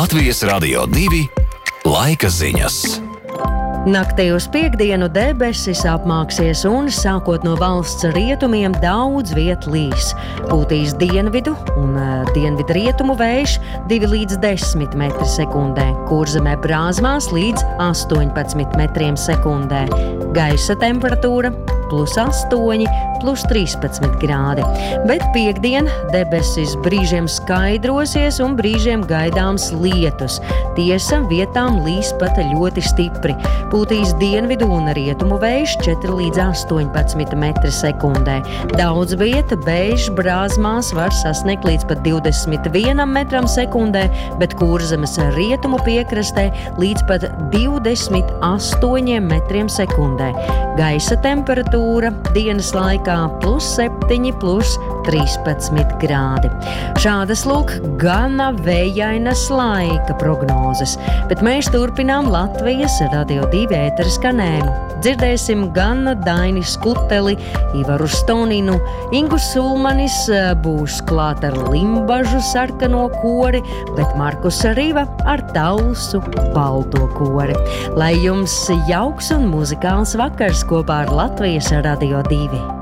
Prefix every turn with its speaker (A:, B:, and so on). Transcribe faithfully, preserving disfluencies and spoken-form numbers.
A: Latvijas Radio divi laika ziņas.
B: Naktī uz piektdienu debesis apmāksies un, sākot no valsts rietumiem, daudz viet līs. Pūtīs dienvidu un uh, dienvidu rietumu vējš divi līdz desmit metri sekundē. Kurzemē Brāzmās līdz astoņpadsmit metriem sekundē. Gaisa temperatūra plus astoņi, plus trīspadsmit grādi. Bet piektdien debesis brīžiem skaidrosies un brīžiem gaidāms lietus. Tiesa, vietām līs pat ļoti stipri. Pūtīs dienvidu un rietumu vējš četri līdz astoņpadsmit metri sekundē. Daudz vieta bēžs Brāzmās var sasniegt līdz pat divdesmit vienam metram sekundē, bet Kurzemes rietumu piekrastē līdz pat divdesmit astoņiem metriem sekundē. Gaisa temperatūra dienas laikā plus septiņi, plus trīspadsmit grādi. Šādas lūk gana vējainas laika prognozes, bet mēs turpinām Latvijas Radio divi ētera skanējumu. Dzirdēsim gan Daini Skuteli, Ivaru Stoninu, Ingu Sulmanis būs klāt ar Limbažu sarkano kori, bet Markus Riva ar Talsu balto kori. Lai jums jauks un muzikāls vakars kopā ar Latvijas Radio divi.